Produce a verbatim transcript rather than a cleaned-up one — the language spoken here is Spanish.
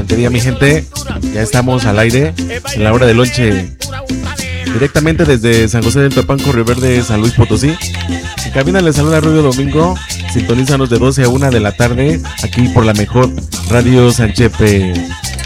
excelente día, mi gente. Ya estamos al aire en la hora del lonche, directamente desde San José del Topanco, Río Verde, San Luis Potosí. En cabina les saluda Rubio Domingo. Sintonízanos de doce a una de la tarde aquí por la mejor Radio Sanchepe.